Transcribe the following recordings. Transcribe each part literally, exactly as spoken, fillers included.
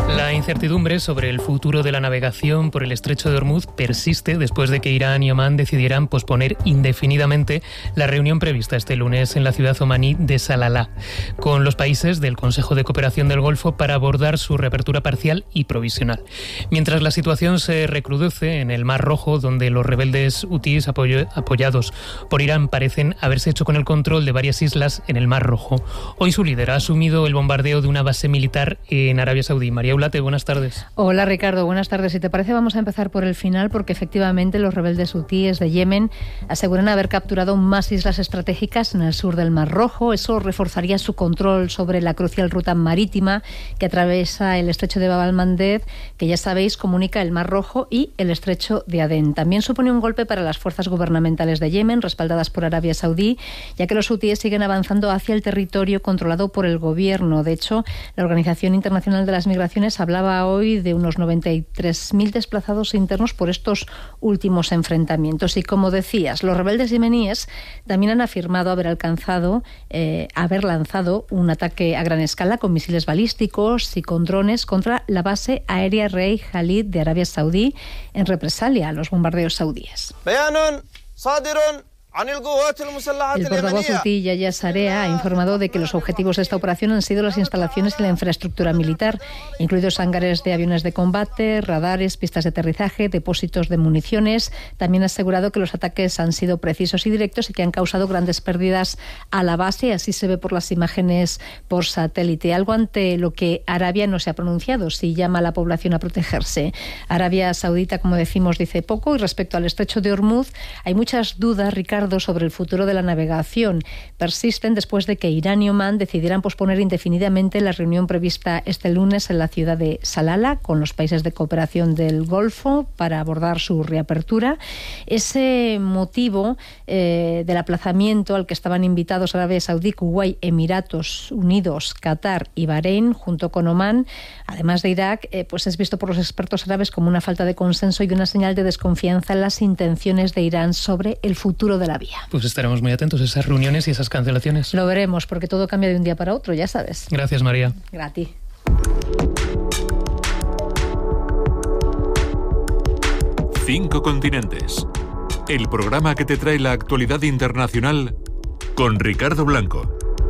La incertidumbre sobre el futuro de la navegación por el estrecho de Hormuz persiste después de que Irán y Omán decidieran posponer indefinidamente la reunión prevista este lunes en la ciudad omaní de Salalah, con los países del Consejo de Cooperación del Golfo para abordar su reapertura parcial y provisional. Mientras la situación se recrudece en el Mar Rojo, donde los rebeldes hutíes apoyo, apoyados por Irán parecen haberse hecho con el control de varias islas en el Mar Rojo. Hoy su líder ha asumido el bombardeo de una base militar en Arabia Saudí. María Ulate, buenas tardes. Hola Ricardo, buenas tardes. Si te parece vamos a empezar por el final, porque efectivamente los rebeldes hutíes de Yemen aseguran haber capturado más islas estratégicas en el sur del Mar Rojo. Eso reforzaría su control sobre la crucial ruta marítima que atraviesa el estrecho de Bab al-Mandeb, que ya sabéis comunica el Mar Rojo y el estrecho de Adén. También supone un golpe para las fuerzas gubernamentales de Yemen, respaldadas por Arabia Saudí, ya que los hutíes siguen avanzando hacia el territorio controlado por el gobierno. De hecho, la Organización Internacional de las Migraciones hablaba hoy de unos noventa y tres mil desplazados internos por estos últimos enfrentamientos. Y como decías, los rebeldes yemeníes también han afirmado haber alcanzado, eh, haber lanzado un ataque a gran escala con misiles balísticos y con drones contra la base aérea Rey Khalid de Arabia Saudí en represalia a los bombardeos saudíes. El portavoz hutí Yahya Sarea ha informado de que los objetivos de esta operación han sido las instalaciones y la infraestructura militar, incluidos hangares de aviones de combate, radares, pistas de aterrizaje, depósitos de municiones. También ha asegurado que los ataques han sido precisos y directos y que han causado grandes pérdidas a la base. Así se ve por las imágenes por satélite. Algo ante lo que Arabia no se ha pronunciado, si llama a la población a protegerse. Arabia Saudita, como decimos, dice poco. Y respecto al estrecho de Hormuz, hay muchas dudas, Ricardo, sobre el futuro de la navegación. Persisten después de que Irán y Omán decidieran posponer indefinidamente la reunión prevista este lunes en la ciudad de Salalah con los países de cooperación del Golfo para abordar su reapertura. Ese motivo eh, del aplazamiento al que estaban invitados Arabia Saudí, Kuwait, Emiratos Unidos, Qatar y Bahrein, junto con Omán, además de Irak, eh, pues es visto por los expertos árabes como una falta de consenso y una señal de desconfianza en las intenciones de Irán sobre el futuro de la vía. Pues estaremos muy atentos a esas reuniones y esas cancelaciones. Lo veremos, porque todo cambia de un día para otro, ya sabes. Gracias, María. Gracias. Cinco continentes. El programa que te trae la actualidad internacional con Ricardo Blanco.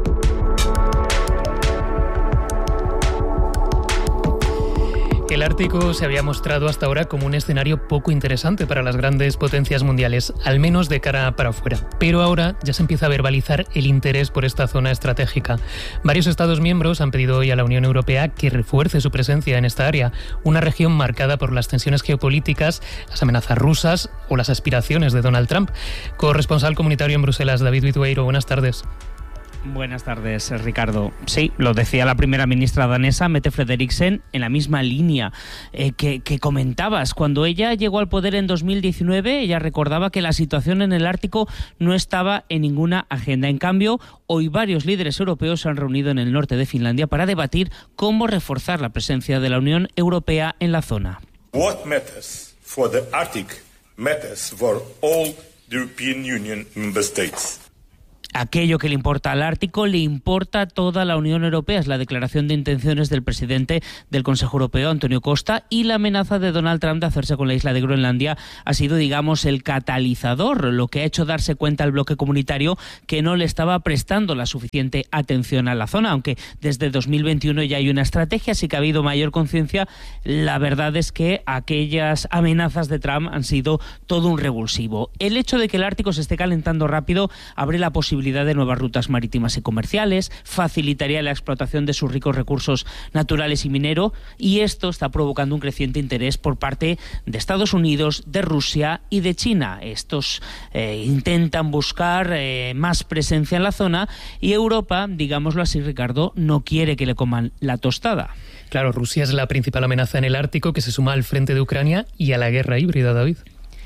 El Ártico se había mostrado hasta ahora como un escenario poco interesante para las grandes potencias mundiales, al menos de cara para afuera. Pero ahora ya se empieza a verbalizar el interés por esta zona estratégica. Varios Estados miembros han pedido hoy a la Unión Europea que refuerce su presencia en esta área, una región marcada por las tensiones geopolíticas, las amenazas rusas o las aspiraciones de Donald Trump. Corresponsal comunitario en Bruselas, David Bitueiro, buenas tardes. Buenas tardes, Ricardo. Sí, lo decía la primera ministra danesa, Mette Frederiksen, en la misma línea eh, que, que comentabas. Cuando ella llegó al poder en dos mil diecinueve, ella recordaba que la situación en el Ártico no estaba en ninguna agenda. En cambio, hoy varios líderes europeos se han reunido en el norte de Finlandia para debatir cómo reforzar la presencia de la Unión Europea en la zona. What matters for the Arctic matters for all the European Union member states. Aquello que le importa al Ártico le importa a toda la Unión Europea. Es la declaración de intenciones del presidente del Consejo Europeo, Antonio Costa, y la amenaza de Donald Trump de hacerse con la isla de Groenlandia ha sido, digamos, el catalizador, lo que ha hecho darse cuenta al bloque comunitario que no le estaba prestando la suficiente atención a la zona. Aunque desde dos mil veintiuno ya hay una estrategia, sí que ha habido mayor conciencia. La verdad es que aquellas amenazas de Trump han sido todo un revulsivo. El hecho de que el Ártico se esté calentando rápido abre la posibilidad de nuevas rutas marítimas y comerciales, facilitaría la explotación de sus ricos recursos naturales y minero, y esto está provocando un creciente interés por parte de Estados Unidos, de Rusia y de China. Estos eh, intentan buscar eh, más presencia en la zona, y Europa, digámoslo así, Ricardo, no quiere que le coman la tostada. Claro, Rusia es la principal amenaza en el Ártico, que se suma al frente de Ucrania y a la guerra híbrida, David.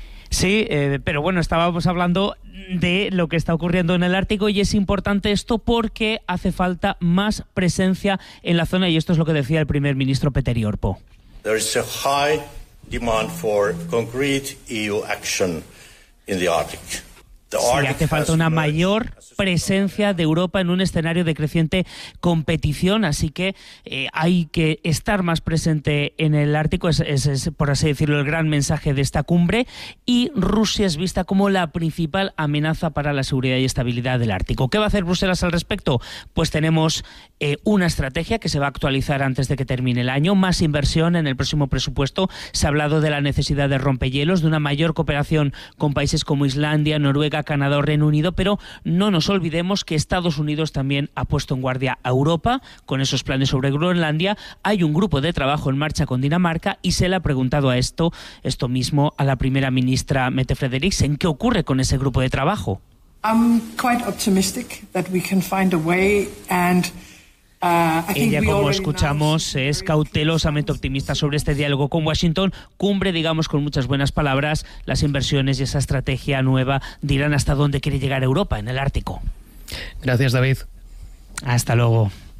Sí, eh, pero bueno, estábamos hablando de lo que está ocurriendo en el Ártico, y es importante esto porque hace falta más presencia en la zona, y esto es lo que decía el primer ministro Peter Orpo. There is a high demand for concrete E U action in the Arctic. Sí, hace falta una mayor presencia de Europa en un escenario de creciente competición, así que eh, hay que estar más presente en el Ártico, es, es, es, por así decirlo, el gran mensaje de esta cumbre, y Rusia es vista como la principal amenaza para la seguridad y estabilidad del Ártico. ¿Qué va a hacer Bruselas al respecto? Pues tenemos eh, una estrategia que se va a actualizar antes de que termine el año, más inversión en el próximo presupuesto. Se ha hablado de la necesidad de rompehielos, de una mayor cooperación con países como Islandia, Noruega, Canadá o Reino Unido, pero no nos olvidemos que Estados Unidos también ha puesto en guardia a Europa con esos planes sobre Groenlandia. Hay un grupo de trabajo en marcha con Dinamarca y se le ha preguntado a esto, esto mismo a la primera ministra Mette Frederiksen. ¿Qué ocurre con ese grupo de trabajo? I'm quite optimistic that we can find a way and Ella, como escuchamos, es cautelosamente optimista sobre este diálogo con Washington. Cumbre, digamos, con muchas buenas palabras. Las inversiones y esa estrategia nueva dirán hasta dónde quiere llegar Europa en el Ártico. Gracias, David. Hasta luego.